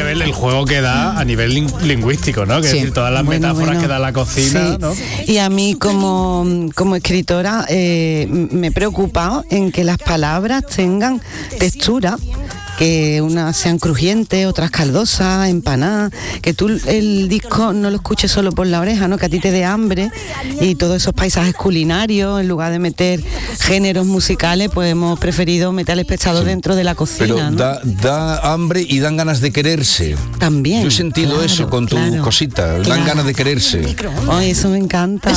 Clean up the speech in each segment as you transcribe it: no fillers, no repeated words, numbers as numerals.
Anabel, el juego que da a nivel lingüístico, ¿no? Que es decir, todas las metáforas que da la cocina, ¿no? Y a mí como escritora me he preocupado en que las palabras tengan textura, que unas sean crujientes, otras caldosas, empanadas, que tú el disco no lo escuches solo por la oreja, ¿no? Que a ti te dé hambre, y todos esos paisajes culinarios, en lugar de meter géneros musicales, pues hemos preferido meter al espectador dentro de la cocina. Pero ¿no? da hambre y dan ganas de quererse. También. Yo he sentido eso con tu cosita, dan ganas de quererse. Ay, eso me encanta.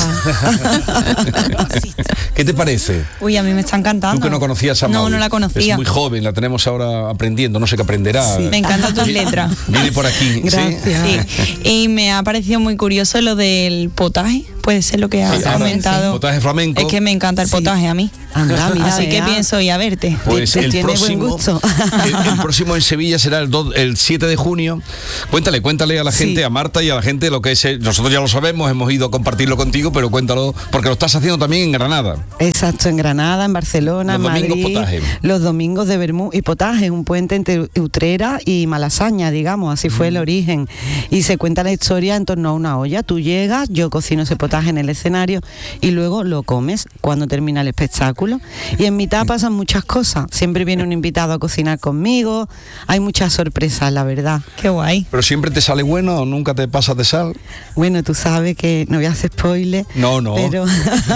¿Qué te parece? Uy, a mí me está encantando. Tú que no conocías a Maui. No la conocía. Es muy joven, la tenemos ahora aprendiendo, no sé qué aprenderá. Sí. Me encantan tus letras. Viene por aquí. Gracias. Sí. Y me ha parecido muy curioso lo del potaje. Puede ser lo que has comentado. Potaje flamenco. Es que me encanta el potaje a mí. Anda, mira, así que pienso ir a verte. Pues el tiene buen próximo, gusto. el próximo en Sevilla será el 7 de junio. Cuéntale a la gente, a Marta y a la gente lo que es. Nosotros ya lo sabemos, hemos ido a compartirlo contigo, pero cuéntalo, porque lo estás haciendo también en Granada. Exacto, en Granada, en Barcelona, en Madrid. Los domingos potaje. Los domingos de vermú y potaje, un puente entre Utrera y Malasaña, digamos, así fue el origen. Y se cuenta la historia en torno a una olla. Tú llegas, yo cocino ese potaje en el escenario y luego lo comes cuando termina el espectáculo. Y en mitad pasan muchas cosas. Siempre viene un invitado a cocinar conmigo. Hay muchas sorpresas, la verdad. Qué guay. ¿Pero siempre te sale bueno o nunca te pasas de sal? Bueno, tú sabes que no voy a hacer spoiler. No. Pero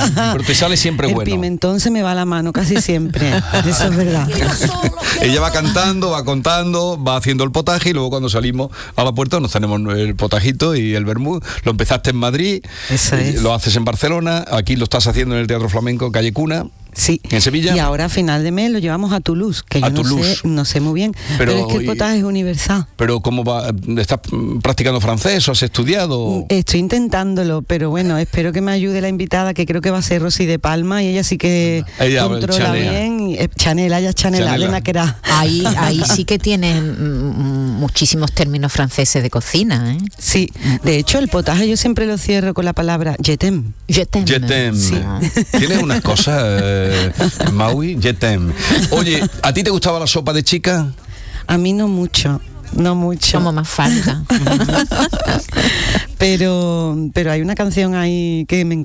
te sale siempre bueno. El pimentón se me va a la mano casi siempre. Eso es verdad. Ella va cantando, va contando, va haciendo el potaje y luego cuando salimos a la puerta nos tenemos el potajito y el vermú. Lo empezaste en Madrid, lo haces en Barcelona, aquí lo estás haciendo en el Teatro Flamenco Calle Cuna. Sí. ¿En Sevilla? Y ahora a final de mes lo llevamos a Toulouse, que yo no sé muy bien, pero es que el potaje es universal. Pero ¿cómo va? ¿Estás practicando francés o has estudiado? Estoy intentándolo, pero bueno, espero que me ayude la invitada, que creo que va a ser Rosy de Palma, y ella sí que controla bien. Chanela, Elena Querá. Ahí sí que tienen muchísimos términos franceses de cocina, ¿eh? Sí, de hecho el potaje yo siempre lo cierro con la palabra je t'aime. Je t'aime. Je t'aime. Sí. Tienes unas cosas... Maui, je t'aime. Oye, ¿a ti te gustaba la sopa de chica? A mí no mucho. Como más falta. pero hay una canción ahí que me